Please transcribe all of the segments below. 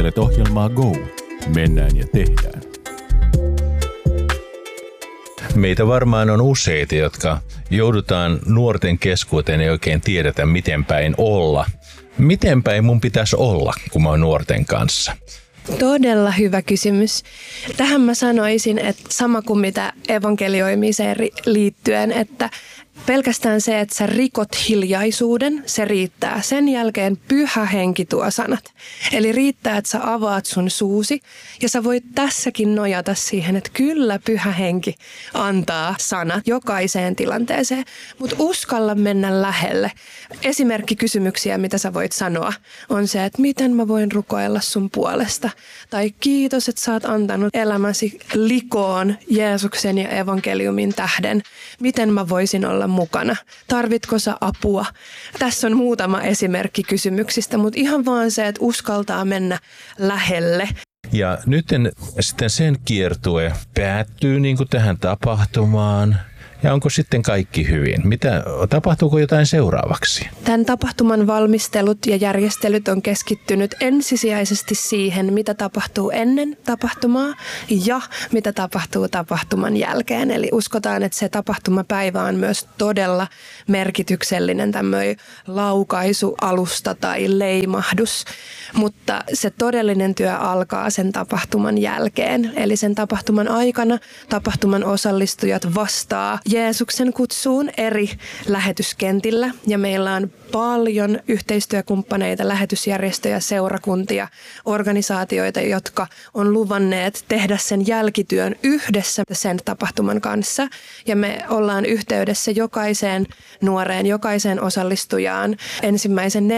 Kuuntelet ohjelmaa Go. Mennään ja tehdään. Meitä varmaan on useita, jotka joudutaan nuorten keskuuteen ei oikein tiedetä, miten päin olla. Miten päin mun pitäisi olla, kun mä oon nuorten kanssa? Todella hyvä kysymys. Tähän mä sanoisin, että sama kuin mitä evankelioimiseen liittyen, että pelkästään se, että sä rikot hiljaisuuden, se riittää. Sen jälkeen Pyhä Henki tuo sanat. Eli riittää, että sä avaat sun suusi ja sä voit tässäkin nojata siihen, että kyllä Pyhä Henki antaa sanat jokaiseen tilanteeseen. Mutta uskalla mennä lähelle. Esimerkkikysymyksiä, mitä sä voit sanoa, on se, että miten mä voin rukoilla sun puolesta. Tai kiitos, että sä oot antanut elämäsi likoon Jeesuksen ja evankeliumin tähden. Miten mä voisin olla mukana? Tarvitko sä apua? Tässä on muutama esimerkki kysymyksistä, mutta ihan vaan se, että uskaltaa mennä lähelle. Ja nyt sitten sen kiertue päättyy niin kuin tähän tapahtumaan. Ja onko sitten kaikki hyvin? Tapahtuuko jotain seuraavaksi? Tämän tapahtuman valmistelut ja järjestelyt on keskittynyt ensisijaisesti siihen, mitä tapahtuu ennen tapahtumaa ja mitä tapahtuu tapahtuman jälkeen. Eli uskotaan, että se tapahtumapäivä on myös todella merkityksellinen tämmöinen laukaisualusta tai leimahdus. Mutta se todellinen työ alkaa sen tapahtuman jälkeen. Eli sen tapahtuman aikana tapahtuman osallistujat vastaa Jeesuksen kutsuun eri lähetyskentillä ja meillä on paljon yhteistyökumppaneita, lähetysjärjestöjä, seurakuntia, organisaatioita, jotka on luvanneet tehdä sen jälkityön yhdessä sen tapahtuman kanssa. Ja me ollaan yhteydessä jokaiseen nuoreen, jokaiseen osallistujaan ensimmäisen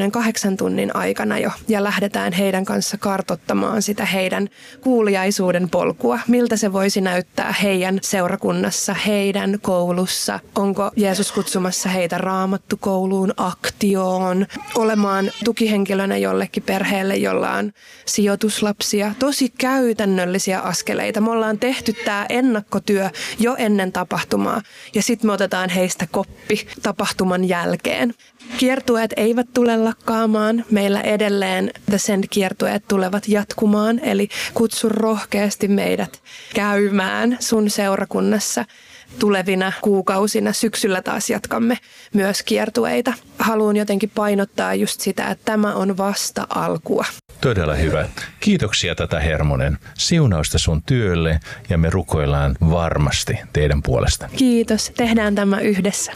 48 tunnin aikana jo ja lähdetään heidän kanssa kartoittamaan sitä heidän kuuliaisuuden polkua. Miltä se voisi näyttää heidän seurakunnassa, heidän koulussa. Onko Jeesus kutsumassa heitä raamattukouluun, aktioon, olemaan tukihenkilönä jollekin perheelle, jolla on sijoituslapsia. Tosi käytännöllisiä askeleita. Me ollaan tehty tämä ennakkotyö jo ennen tapahtumaa ja sitten me otetaan heistä koppi tapahtuman jälkeen. Kiertueet eivät tule lakkaamaan. Meillä edelleen sen kiertueet tulevat jatkumaan, eli kutsu rohkeasti meidät käymään sun seurakunnassa. Tulevina kuukausina syksyllä taas jatkamme myös kiertueita. Haluan jotenkin painottaa just sitä, että tämä on vasta alkua. Todella hyvä. Kiitoksia Tata Hermonen. Siunausta sun työlle ja me rukoillaan varmasti teidän puolesta. Kiitos. Tehdään tämä yhdessä.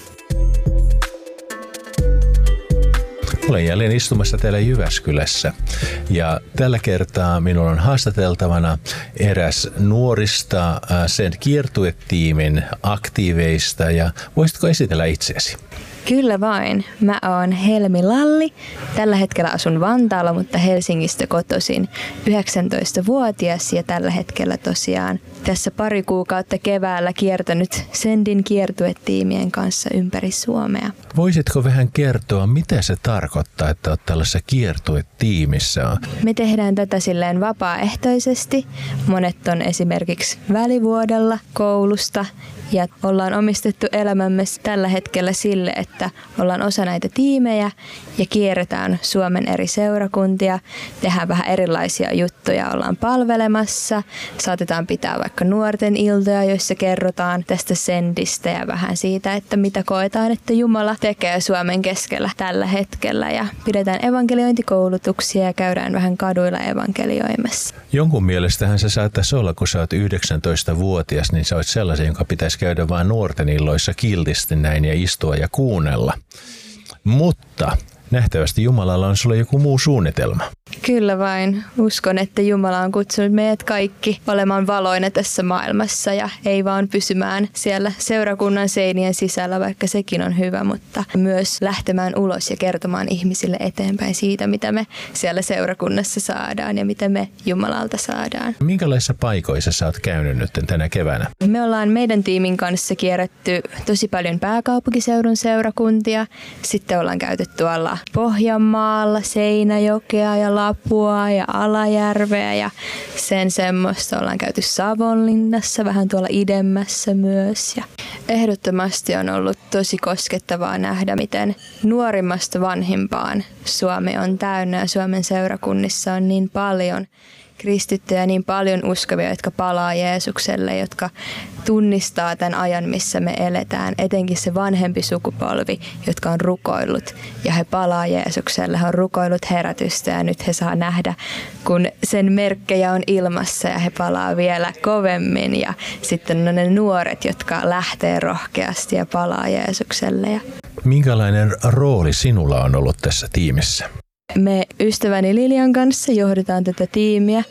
Olen jälleen istumassa täällä Jyväskylässä ja tällä kertaa minulla on haastateltavana eräs nuorista sen kiertuetiimin aktiiveista ja voisitko esitellä itseäsi? Kyllä vain. Mä oon Helmi Lalli. Tällä hetkellä asun Vantaalla, mutta Helsingistä kotoisin 19-vuotias ja tällä hetkellä tosiaan tässä pari kuukautta keväällä kiertänyt Sendin kiertuetiimien kanssa ympäri Suomea. Voisitko vähän kertoa, mitä se tarkoittaa, että olet tällaisessa kiertuetiimissä? Me tehdään tätä silleen vapaaehtoisesti. Monet on esimerkiksi välivuodella koulusta ja ollaan omistettu elämämme tällä hetkellä sille, että ollaan osa näitä tiimejä ja kierretään Suomen eri seurakuntia, tehdään vähän erilaisia juttuja, ollaan palvelemassa, saatetaan pitää vaikka nuorten iltoja, joissa kerrotaan tästä Sendistä ja vähän siitä, että mitä koetaan, että Jumala tekee Suomen keskellä tällä hetkellä ja pidetään evankeliointikoulutuksia ja käydään vähän kaduilla evankelioimassa. Jonkun mielestähän se saattaisi olla, kun sä oot 19-vuotias, niin sä oot sellaisen, jonka pitäisi käydä vain nuorten illoissa kiltisti näin ja istua ja kuunnella. Mutta nähtävästi Jumalalla on sulle joku muu suunnitelma. Kyllä vain. Uskon, että Jumala on kutsunut meidät kaikki olemaan valoina tässä maailmassa ja ei vaan pysymään siellä seurakunnan seinien sisällä, vaikka sekin on hyvä, mutta myös lähtemään ulos ja kertomaan ihmisille eteenpäin siitä, mitä me siellä seurakunnassa saadaan ja mitä me Jumalalta saadaan. Minkälaisissa paikoissa sä oot käynyt nyt tänä keväänä? Me ollaan meidän tiimin kanssa kierretty tosi paljon pääkaupunkiseudun seurakuntia. Sitten ollaan käyty tuolla Pohjanmaalla, Seinäjokea ja Lapuaa ja Alajärveä ja sen semmoista. Ollaan käyty Savonlinnassa, vähän tuolla idemmässä myös. Ja ehdottomasti on ollut tosi koskettavaa nähdä, miten nuorimmasta vanhimpaan Suomi on täynnä ja Suomen seurakunnissa on niin paljon kristittyjä, niin paljon uskovia, jotka palaa Jeesukselle, jotka tunnistaa tämän ajan, missä me eletään. Etenkin se vanhempi sukupolvi, jotka on rukoillut ja he palaa Jeesukselle. He on rukoillut herätystä ja nyt he saa nähdä, kun sen merkkejä on ilmassa ja he palaa vielä kovemmin. Ja sitten on ne nuoret, jotka lähtee rohkeasti ja palaa Jeesukselle. Minkälainen rooli sinulla on ollut tässä tiimissä? Me ystäväni Lilian kanssa johdetaan tätä tiimiä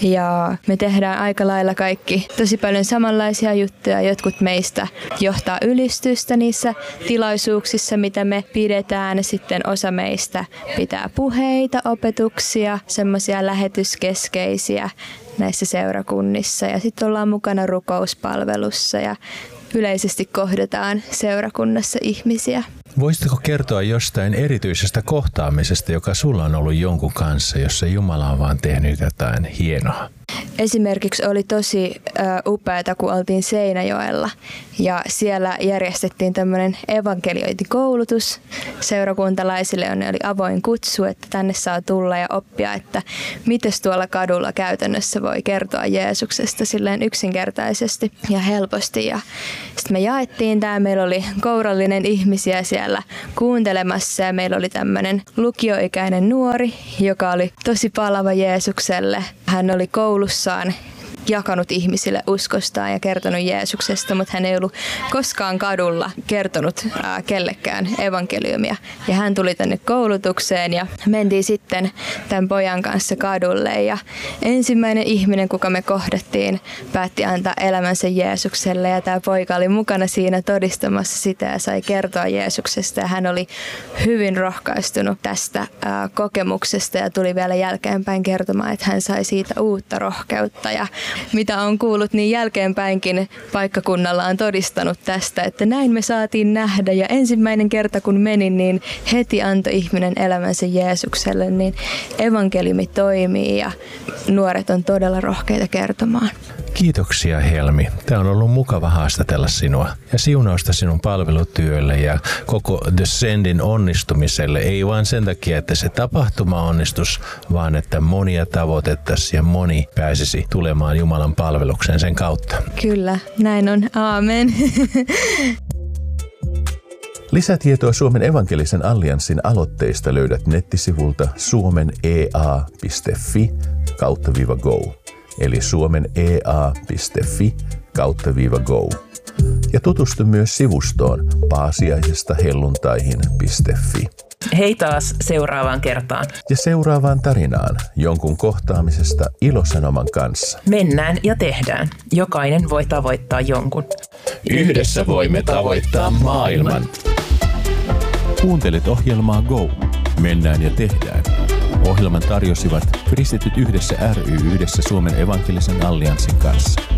ja me tehdään aika lailla kaikki tosi paljon samanlaisia juttuja. Jotkut meistä johtaa ylistystä niissä tilaisuuksissa, mitä me pidetään. Sitten osa meistä pitää puheita, opetuksia, semmoisia lähetyskeskeisiä näissä seurakunnissa. Ja sitten ollaan mukana rukouspalvelussa ja yleisesti kohdataan seurakunnassa ihmisiä. Voisitko kertoa jostain erityisestä kohtaamisesta, joka sulla on ollut jonkun kanssa, jossa Jumala on vaan tehnyt jotain hienoa? Esimerkiksi oli tosi upeata, kun oltiin Seinäjoella ja siellä järjestettiin tämmöinen evankeliointikoulutus seurakuntalaisille, jonne oli avoin kutsu, että tänne saa tulla ja oppia, että miten tuolla kadulla käytännössä voi kertoa Jeesuksesta silleen yksinkertaisesti ja helposti. Ja sitten me jaettiin tämä, meillä oli kourallinen ihmisiä siellä kuuntelemassa ja meillä oli tämmöinen lukioikäinen nuori, joka oli tosi palava Jeesukselle. Hän oli koulussaan jakanut ihmisille uskostaan ja kertonut Jeesuksesta, mutta hän ei ollut koskaan kadulla kertonut kellekään evankeliumia. Ja hän tuli tänne koulutukseen ja mentiin sitten tämän pojan kanssa kadulle. Ja ensimmäinen ihminen, kuka me kohdattiin, päätti antaa elämänsä Jeesukselle ja tämä poika oli mukana siinä todistamassa sitä ja sai kertoa Jeesuksesta. Ja hän oli hyvin rohkaistunut tästä kokemuksesta ja tuli vielä jälkeenpäin kertomaan, että hän sai siitä uutta rohkeutta ja mitä on kuullut, niin jälkeenpäinkin paikkakunnalla on todistanut tästä, että näin me saatiin nähdä. Ja ensimmäinen kerta kun menin, niin heti antoi ihminen elämänsä Jeesukselle, niin evankeliumi toimii ja nuoret on todella rohkeita kertomaan. Kiitoksia Helmi. Tämä on ollut mukava haastatella sinua ja siunausta sinun palvelutyölle ja koko The Sendin onnistumiselle. Ei vain sen takia, että se tapahtuma onnistus, vaan että monia tavoitettaisiin ja moni pääsisi tulemaan Jumalan palvelukseen sen kautta. Kyllä, näin on. Aamen. Lisätietoa Suomen evankelisen allianssin aloitteista löydät nettisivulta suomenea.fi/go. Eli suomenea.fi/go. Ja tutustu myös sivustoon paasiaisesta-helluntaihin.fi. Hei taas seuraavaan kertaan. Ja seuraavaan tarinaan jonkun kohtaamisesta ilosanoman kanssa. Mennään ja tehdään. Jokainen voi tavoittaa jonkun. Yhdessä voimme tavoittaa maailman. Kuuntelit ohjelmaa Go. Mennään ja tehdään. Ohjelman tarjosivat Kristityt yhdessä ry yhdessä Suomen evankelisen allianssin kanssa.